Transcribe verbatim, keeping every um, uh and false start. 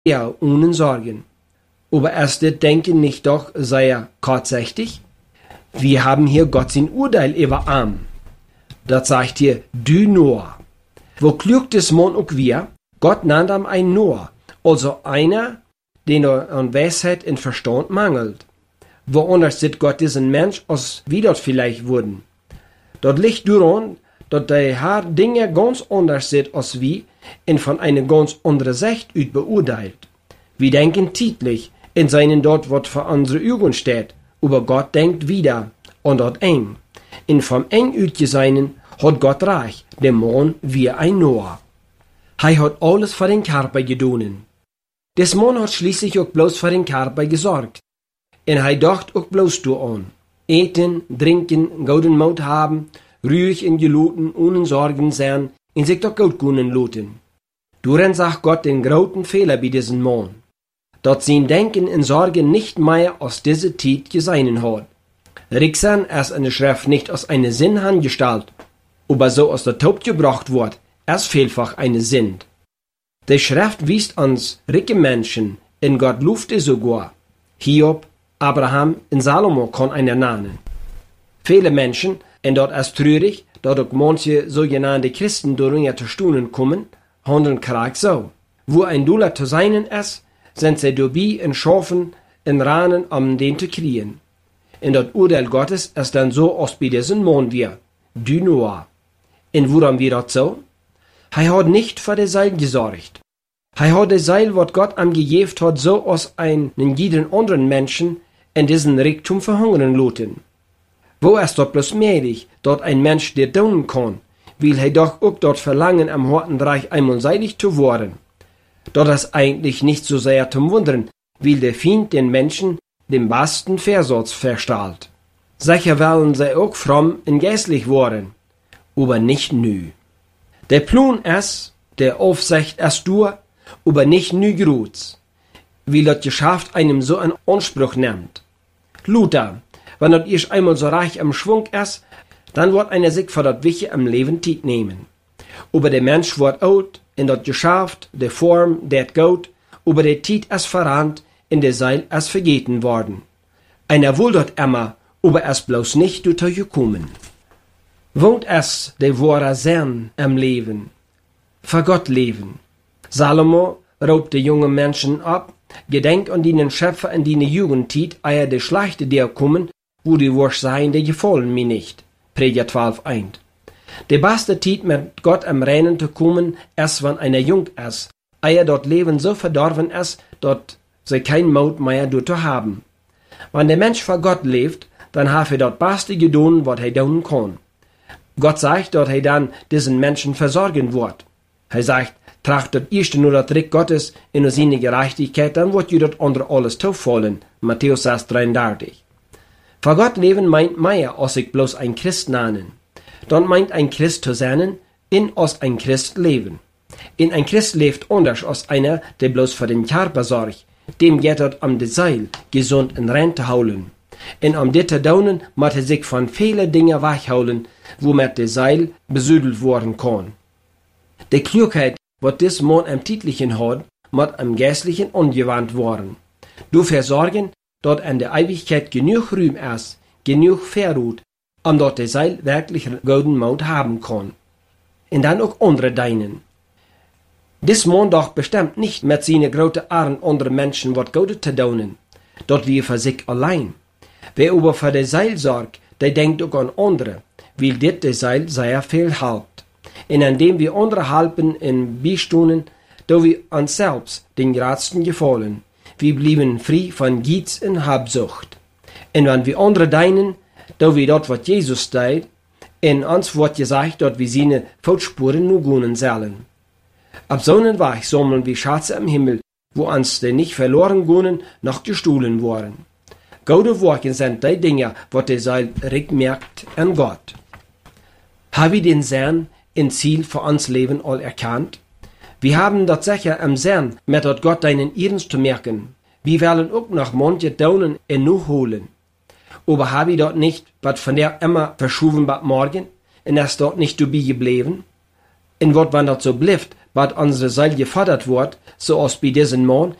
ja ohne Sorgen. Aber erst das Denken nicht doch sehr kurzsichtig? Wir haben hier Gott sein Urteil über Arm. Das sagt hier, du Noah. Wo klug des Mann auch wir, Gott nannt ihm ein Noah, also einer, den er an Weisheit und Verstand mangelt. Woanders sieht Gott diesen Mensch, als wie dort vielleicht wurden. Dort liegt daran, dass der Herr Dinge ganz anders sieht als wir und von einer ganz anderen Sicht ut beurteilt. Wir denken täglich in seinen dort, was für unsere Augen steht, aber Gott denkt wieder und dort eng. In vom eng utgeseinen hat Gott reich, der Mann wie ein Noah. Er hat alles für den Körper getan. Des Mann hat schließlich auch bloß für den Körper gesorgt. Und er dacht auch bloß an. Eten, trinken, guten Mut haben, ruhig in Geluten, ohne Sorgen sein, in sich doch gut können luten. Darin sagt Gott den großen Fehler bei diesem Mann. Dort sein Denken und Sorgen nicht mehr aus dieser Zeit geseinen hat. Rixan erst eine Schrift nicht aus einer Sinn gestalt, aber so aus der Taub gebracht wird, erst vielfach eine Sinn. Die Schrift wies uns ricke Menschen, in Gott lufte sogar. Hiob, Abraham und Salomo kann einer nennen. Viele Menschen, und dort erst traurig, dort auch manche sogenannte Christen durch zu Stunden kommen, handeln krank so. Wo ein Dullah zu seinen ist, sind sie dabei in Schafen, in Ranen, um den zu kriegen. In das Urteil Gottes ist dann so, als bei diesem Mann wir, du Noah. Und woran wir das so? Er hat nicht für die Seil gesorgt. Er hat die Seil, was Gott ihm gegeben hat, so als einen jeden anderen Menschen in diesen Reichtum verhungern lassen. Wo ist dort bloß möglich, dort ein Mensch der tun kann, will er doch auch dort verlangen, am Hortenreich einmal seilig zu werden. Dort ist eigentlich nicht so sehr zum Wundern, weil der Feind den Menschen den besten Versatz verstrahlt. Sicher wollen sie auch fromm und geistlich worden, aber nicht nü. Der Plan ist, der Aufsicht ist durch, aber nicht nü grutz, weil das Geschäft einem so einen Anspruch nimmt. Luther, wenn das erst einmal so reich am Schwung ist, dann wird einer sich für das Wichtige am Leben Zeit nehmen. Aber der Mensch wird alt, in das Geschäft, der Form, der Gott, aber der Zeit ist verrannt, in der Seil ist vergeten worden. Einer will dort immer, aber es bloß nicht durch gekommen. Wohnt es der wahre Sinn am Leben? Für Gott leben. Salomo raubt die jungen Menschen ab, gedenk an die Schöpfer in die Jugendtit, eier de schlechte der kommen, wo die Wursch sein, die gefallen mir nicht. Prediger zwölf eins. De beste Tit mit Gott am Reinen zu kommen, erst wenn einer jung ist, eier dort Leben so verdorben ist, dort sie kein Mut mehr zu haben. Wenn der Mensch für Gott lebt, dann hat er dort beste getan, was er tun kann. Gott sagt, dass er dann diesen Menschen versorgen wird. Er sagt, tracht das erste nur das Recht Gottes in seine Gerechtigkeit, dann wird ihr das andere alles zufallen. Matthäus sechs dreiunddreißig. Für Gott leben meint mehr, als ich bloß ein Christ nennen. Dann meint ein Christ zu sein, in als ein Christ leben. In ein Christ lebt anders als einer, der bloß für den Körper sorgt. Dem geht es um das Seil, gesund in Rente holen. Und um das zu tun, muss er sich von vielen Dingen wegholen, womit das Seil besüdelt worden kann. Die Klugheit, was das Mann am Titlichen hat, muss am Geistlichen angewandt worden. Dafür sorgen, dass in der Ewigkeit genug Ruhm ist, genug Verruht, um dort das Seil wirklich golden Mut haben kann. Und dann auch andere deinen. Dis Mann doch bestimmt nicht mit seinen großen Armen andere Menschen was Gutes zu tun, dort wir für sich allein. Wer aber für das Seil sorgt, der denkt auch an andere, weil dit das Seil sehr viel halbt. Und indem wir andere halten in Beistunden, da wir uns selbst den Gradsten gefallen. Wir blieben frei von Giz und Habsucht. Und wenn wir andere deinen, da wir dort, was Jesus deut, in uns wird gesagt, dort wir seine Fußspuren nur gehen sollen. Ab so einen Weg sammeln wir Schatze am Himmel, wo uns die nicht verloren gehen, noch gestohlen worden. Gute Worte sind die Dinge, was der Seil merkt an Gott. Haben wir den Sinn in Ziel für uns Leben all erkannt? Wir haben das sicher am Sinn, mit dort Gott deinen Ehrens zu merken. Wir wollen auch noch manche Daunen in nu holen. Aber haben wir dort nicht, was von der immer verschoben bat morgen, und ist dort nicht dabei geblieben? Und wat wann das so bleibt, was unsere Seele gefordert wird, so als bei diesem Mann,